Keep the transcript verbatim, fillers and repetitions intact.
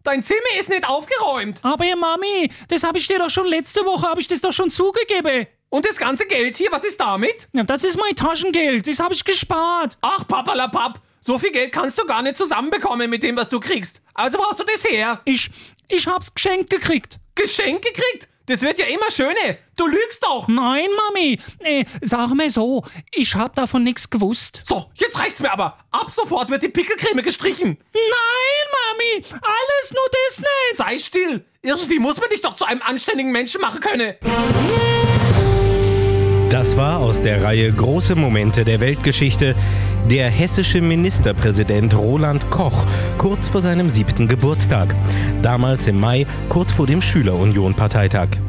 Dein Zimmer ist nicht aufgeräumt. Aber ja, Mami, das habe ich dir doch schon letzte Woche, habe ich das doch schon zugegeben. Und das ganze Geld hier, was ist damit? Ja, das ist mein Taschengeld, das habe ich gespart. Ach, Papalapap, so viel Geld kannst du gar nicht zusammenbekommen mit dem, was du kriegst. Also brauchst du das her. Ich, ich hab's geschenkt gekriegt. Geschenk gekriegt? Das wird ja immer schöner. Du lügst doch. Nein, Mami, äh, sag mir so, ich hab davon nichts gewusst. So, jetzt reicht's mir aber. Ab sofort wird die Pickelcreme gestrichen. Nein, Mami, alles nur das nicht. Sei still. Irgendwie muss man dich doch zu einem anständigen Menschen machen können. Das war aus der Reihe Große Momente der Weltgeschichte der hessische Ministerpräsident Roland Koch kurz vor seinem siebten Geburtstag. Damals im Mai, kurz vor dem Schüler-Union-Parteitag.